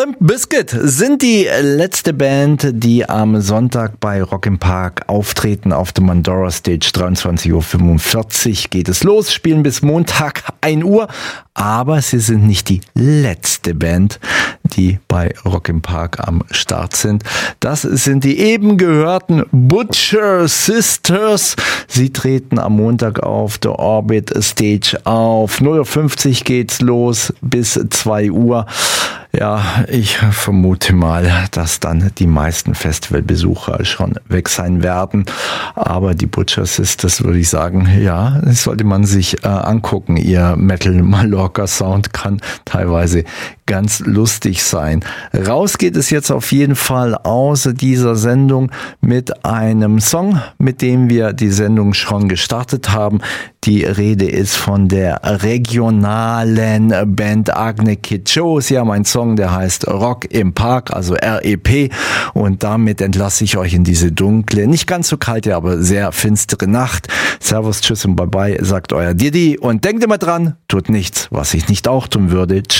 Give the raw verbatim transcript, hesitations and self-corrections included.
Limp Bizkit sind die letzte Band, die am Sonntag bei Rock im Park auftreten auf der Mandora Stage. dreiundzwanzig Uhr fünfundvierzig geht es los, spielen bis Montag ein Uhr. Aber sie sind nicht die letzte Band, die bei Rock im Park am Start sind. Das sind die eben gehörten Butcher Sisters. Sie treten am Montag auf der Orbit Stage auf. null Uhr fünfzig geht's los bis zwei Uhr. Ja, ich vermute mal, dass dann die meisten Festivalbesucher schon weg sein werden. Aber die Butcher Sisters, würde ich sagen, ja, das sollte man sich äh, angucken. Ihr Metal-Mallorca-Sound kann teilweise ganz lustig sein. Raus geht es jetzt auf jeden Fall aus dieser Sendung mit einem Song, mit dem wir die Sendung schon gestartet haben. Die Rede ist von der regionalen Band Agne Kid Joe. Sie haben einen Song, der heißt Rock im Park, also R E P. Und damit entlasse ich euch in diese dunkle, nicht ganz so kalte, aber sehr finstere Nacht. Servus, tschüss und bye bye, sagt euer Didi. Und denkt immer dran, tut nichts, was ich nicht auch tun würde.